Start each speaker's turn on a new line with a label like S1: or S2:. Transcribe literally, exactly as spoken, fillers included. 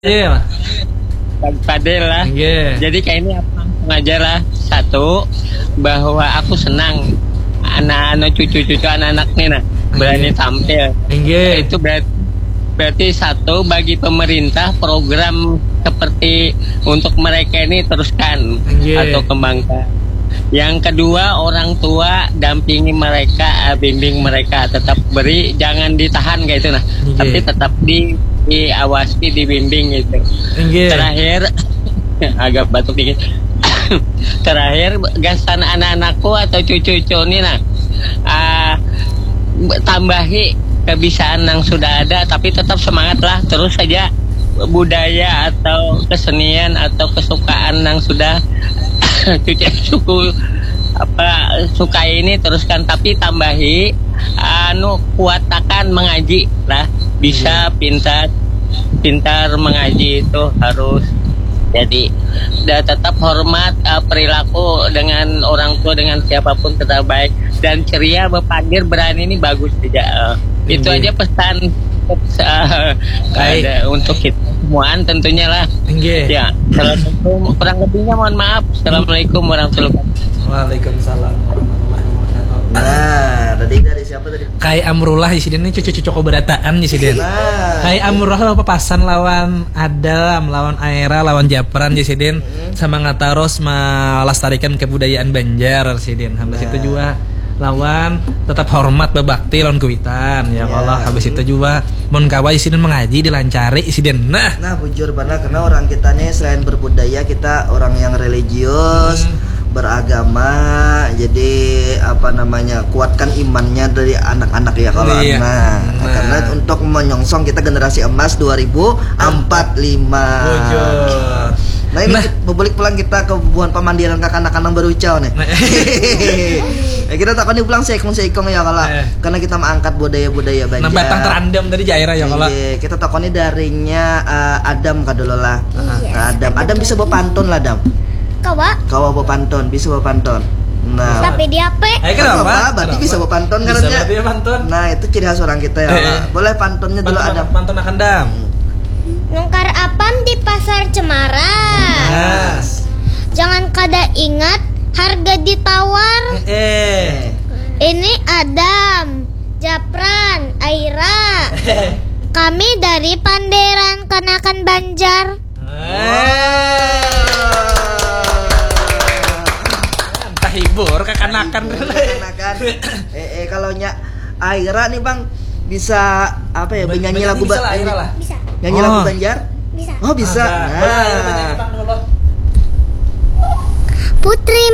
S1: Iya.
S2: Padel lah.
S1: Yeah.
S2: Jadi kayak ini apa ngajar lah. Satu, bahwa aku senang anak-anak cucu-cucu anak-anak nih nah berani
S1: Yeah.
S2: tampil.
S1: Yeah.
S2: Itu berarti berarti satu bagi pemerintah program seperti untuk mereka ini teruskan
S1: Yeah.
S2: atau kembangkan. Yang kedua, orang tua dampingi mereka, bimbing mereka, tetap beri, jangan ditahan kayak itu nah,
S1: Yeah.
S2: tapi tetap di diawasi, dibimbing gitu.
S1: Yeah.
S2: Terakhir agak batuk dikit. Terakhir gasan anak-anakku atau cucu-cucu ini nah, uh, tambahi kebiasaan yang sudah ada, tapi tetap semangat lah, terus saja budaya atau kesenian atau kesukaan yang sudah cucu suku apa suka ini teruskan, tapi tambahi anu kuatakan mengaji lah, bisa pintar pintar mengaji itu harus. Jadi dan tetap hormat uh, perilaku dengan orang tua, dengan siapapun tetap baik dan ceria, berpandir berani ini bagus saja. Uh, itu aja pesan uh, ada untuk kita semuaan tentunya lah.
S1: Tinggi.
S2: Ya, assalamualaikum. Kurang lebihnya mohon maaf. Assalamualaikum warahmatullahi wabarakatuh.
S1: Waalaikumsalam warahmatullahi wabarakatuh.
S3: Nah, tadi dari siapa tadi?
S1: Kai Amrullah di sini nih cucu-cucu keberataan di sini.
S3: Nah,
S1: Kai Amrullah papasan lawan Adam, lawan Aira, lawan Japran di sini, sama ngataros melestarikan kebudayaan Banjar di sini. Habis itu juga lawan tetap hormat bebakti lawan kuitan ya Allah. Habis itu juga mon kawai sini mengaji dilancari sini. Nah,
S3: nah bujur banget karena orang kita nih selain berbudaya, kita orang yang religius, hmm. beragama. Jadi apa namanya, kuatkan imannya dari anak-anak ya kalau
S1: iya.
S3: nah,
S1: nah.
S3: karena untuk menyongsong kita generasi emas dua ribu empat puluh lima.
S1: Bujur.
S3: Nah ini
S1: Nah.
S3: balik pulang kita ke bubuhan pemandiran kanak-kanak berucau nih.
S1: Nah.
S3: Ya, kita takkan pulang seikong seikong ya kalau
S1: Eh.
S3: karena kita mengangkat budaya-budaya Banjar.
S1: Nah, batang terandam dari Jaira ya kalau.
S3: Iya, kita takoni darinya uh, Adam kadola.
S4: Yes,
S3: Nah, Adam, Adam bisa bawa pantun lah Adam.
S4: Kawa,
S3: Kau bawa pantun, bisa bawa pantun. Nah,
S4: tapi di H P.
S1: Eh,
S3: kenapa?
S1: kenapa?
S3: Berarti
S1: Kenapa?
S3: bisa bawa pantun
S1: Bisa
S3: karena
S1: berarti ya pantun.
S3: Nah, itu ciri khas orang kita ya.
S1: Eh,
S3: Allah. Boleh pantunnya dulu
S1: Pantun,
S3: Adam.
S1: pantun akan dam.
S4: Nungkar apam di pasar Cemara.
S1: Yes.
S4: Jangan kada ingat harga ditawar.
S1: Eh.
S4: Ini Adam, Japran, Aira. Kami dari Panderan Kanakan Banjar.
S1: Entah hibur kekanakan.
S3: Kekanakan. Eh, eh kalau nya Aira nih Bang bisa apa ya, nyanyi lagu
S1: bisa lah, Aira lah.
S4: Bisa,
S3: nyanyi
S1: Oh.
S3: lagu Banjar?
S4: bisa.
S3: Oh, bisa.
S1: Boleh, Aira,
S3: Nah.
S1: tanya, Bang, dulu.
S4: Putri